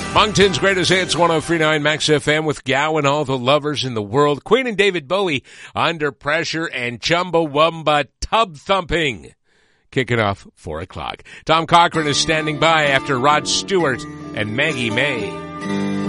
Moncton's greatest hits, 103.9 Max FM with Gow and all the lovers in the world. Queen and David Bowie, Under Pressure, and Chumbawamba Tub Thumping. Kicking off 4 o'clock. Tom Cochran is standing by after Rod Stewart and Maggie May.